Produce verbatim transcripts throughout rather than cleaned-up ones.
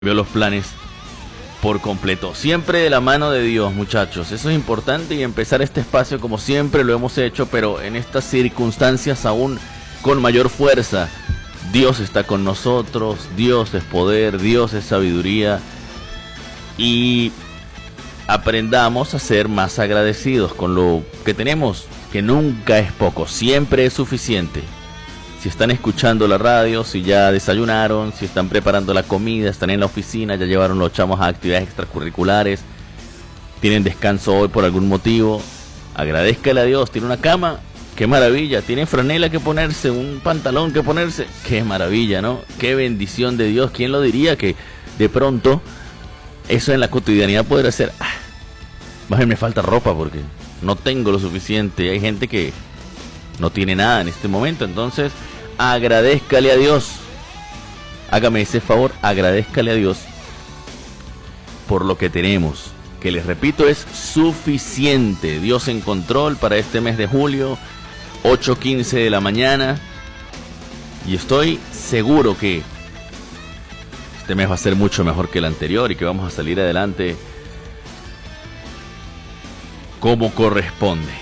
Veo los planes por completo, siempre de la mano de Dios, muchachos. Eso es importante, y empezar este espacio como siempre lo hemos hecho, pero en estas circunstancias aún con mayor fuerza. Dios está con nosotros, Dios es poder, Dios es sabiduría, y aprendamos a ser más agradecidos con lo que tenemos, que nunca es poco, siempre es suficiente. Si están escuchando la radio, si ya desayunaron, si están preparando la comida, están en la oficina, ya llevaron los chamos a actividades extracurriculares, tienen descanso hoy por algún motivo, agradézcale a Dios. Tiene una cama, qué maravilla. Tiene franela que ponerse, un pantalón que ponerse, qué maravilla, ¿no? Qué bendición de Dios. ¿Quién lo diría que de pronto eso en la cotidianidad podría ser? Ah, más bien me falta ropa porque no tengo lo suficiente. Hay gente que no tiene nada en este momento, entonces agradézcale a Dios. Hágame ese favor, agradézcale a Dios por lo que tenemos, que les repito es suficiente. Dios en control para este mes de julio, ocho quince de la mañana, y estoy seguro que este mes va a ser mucho mejor que el anterior y que vamos a salir adelante como corresponde.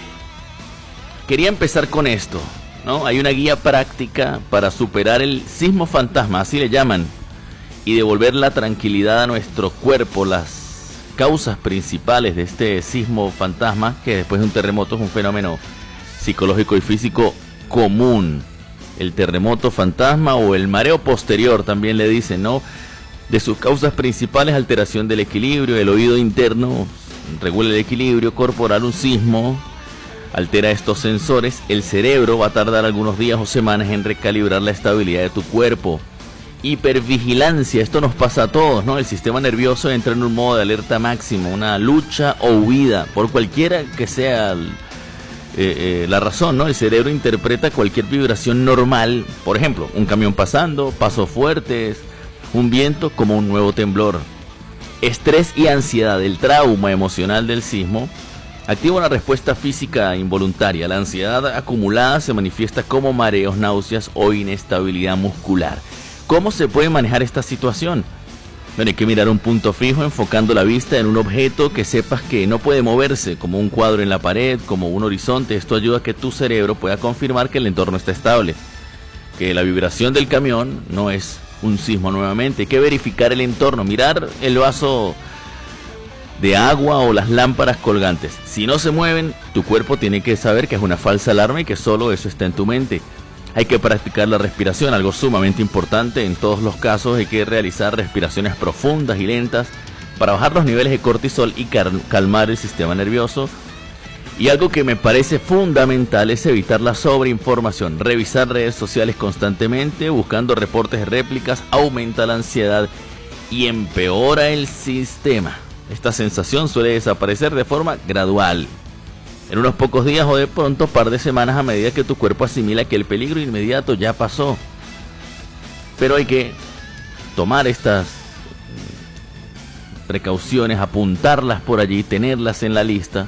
Quería empezar con esto, ¿no? Hay una guía práctica para superar el sismo fantasma, así le llaman, y devolver la tranquilidad a nuestro cuerpo. Las causas principales de este sismo fantasma, que después de un terremoto es un fenómeno psicológico y físico común. El terremoto fantasma o el mareo posterior también le dicen, ¿no? De sus causas principales: alteración del equilibrio, el oído interno regula el equilibrio corporal, un sismo altera estos sensores, el cerebro va a tardar algunos días o semanas en recalibrar la estabilidad de tu cuerpo. Hipervigilancia, esto nos pasa a todos, ¿no? El sistema nervioso entra en un modo de alerta máximo, una lucha o huida, por cualquiera que sea el, eh, eh, la razón, ¿no? El cerebro interpreta cualquier vibración normal, por ejemplo, un camión pasando, pasos fuertes, un viento, como un nuevo temblor. Estrés y ansiedad, el trauma emocional del sismo activa una respuesta física involuntaria. La ansiedad acumulada se manifiesta como mareos, náuseas o inestabilidad muscular. ¿Cómo se puede manejar esta situación? Bueno, hay que mirar un punto fijo, enfocando la vista en un objeto que sepas que no puede moverse, como un cuadro en la pared, como un horizonte. Esto ayuda a que tu cerebro pueda confirmar que el entorno está estable, que la vibración del camión no es un sismo nuevamente. Hay que verificar el entorno, mirar el vaso de agua o las lámparas colgantes. Si no se mueven, tu cuerpo tiene que saber que es una falsa alarma y que solo eso está en tu mente. Hay que practicar la respiración, algo sumamente importante. En todos los casos hay que realizar respiraciones profundas y lentas para bajar los niveles de cortisol y calmar el sistema nervioso. Y algo que me parece fundamental es evitar la sobreinformación. Revisar redes sociales constantemente, buscando reportes de réplicas, aumenta la ansiedad y empeora el sistema. Esta sensación suele desaparecer de forma gradual, en unos pocos días o de pronto par de semanas, a medida que tu cuerpo asimila que el peligro inmediato ya pasó. Pero hay que tomar estas precauciones, apuntarlas por allí, tenerlas en la lista,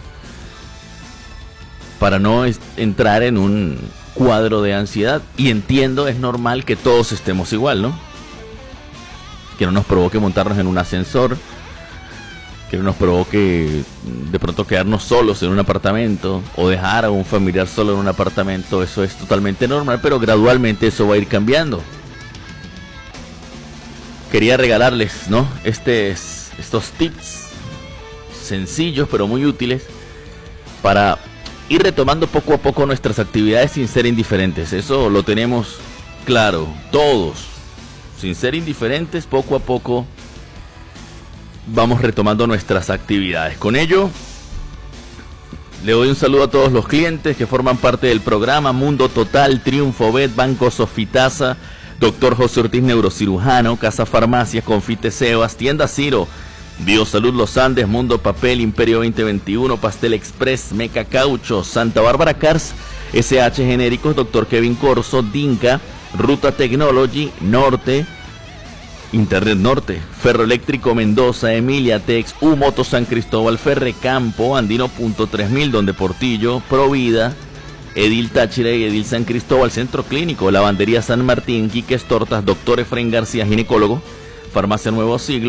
para no entrar en un cuadro de ansiedad. Y entiendo, es normal que todos estemos igual, ¿no? Que no nos provoque montarnos en un ascensor, que no nos provoque de pronto quedarnos solos en un apartamento o dejar a un familiar solo en un apartamento. Eso es totalmente normal, pero gradualmente eso va a ir cambiando. Quería regalarles, ¿no? Este, estos tips sencillos pero muy útiles para ir retomando poco a poco nuestras actividades sin ser indiferentes. Eso lo tenemos claro, todos. Sin ser indiferentes, poco a poco vamos retomando nuestras actividades. Con ello, le doy un saludo a todos los clientes que forman parte del programa: Mundo Total, Triunfo Bet, Banco Sofitasa, Doctor José Ortiz Neurocirujano, Casa Farmacia, Confite Sebas, Tienda Ciro, Biosalud Los Andes, Mundo Papel, Imperio veinte veintiuno, Pastel Express, Meca Caucho, Santa Bárbara Cars, S H Genéricos, Doctor Kevin Corso, Dinka, Ruta Technology, Norte, Internet Norte, Ferroeléctrico Mendoza, Emilia Tex, U Moto San Cristóbal, Ferrecampo, Andino Punto tres mil, Donde Portillo, Provida, Edil Táchira y Edil San Cristóbal, Centro Clínico, Lavandería San Martín, Quiques Tortas, Doctor Efraín García, ginecólogo, Farmacia Nuevo Siglo.